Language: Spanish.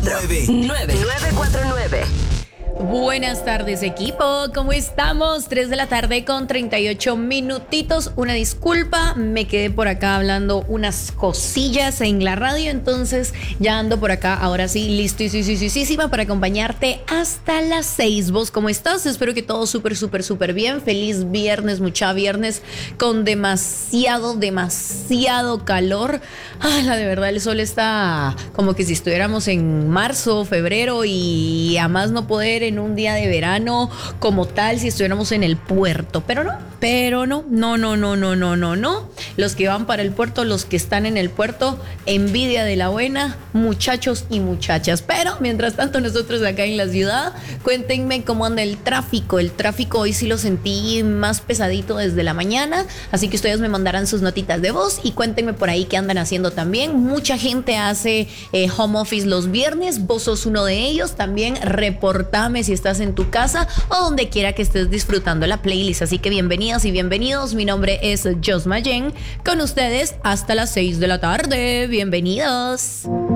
949. Buenas tardes, equipo. ¿Cómo estamos? 3 de la tarde con 38 minutitos. Una disculpa, me quedé por acá hablando unas cosillas en la radio, entonces ya ando por acá, ahora sí, listísima para acompañarte hasta las 6. ¿Vos cómo estás? Espero que todo súper bien. Feliz viernes, mucha viernes con demasiado calor. De verdad, el sol está como que si estuviéramos en marzo, febrero y a más no poder en un día de verano como tal, si estuviéramos en el puerto, pero no. Los que van para el puerto, los que están en el puerto, envidia de la buena, muchachos y muchachas. Pero mientras tanto, nosotros acá en la ciudad, cuéntenme cómo anda el tráfico. El tráfico hoy sí lo sentí más pesadito desde la mañana, así que ustedes me mandarán sus notitas de voz y cuéntenme por ahí qué andan haciendo también. Mucha gente hace home office los viernes, vos sos uno de ellos. También reportame si estás en tu casa o donde quiera que estés disfrutando la playlist. Así que bienvenidas y bienvenidos. Mi nombre es Josma Jen, con ustedes hasta las 6 de la tarde. Bienvenidos.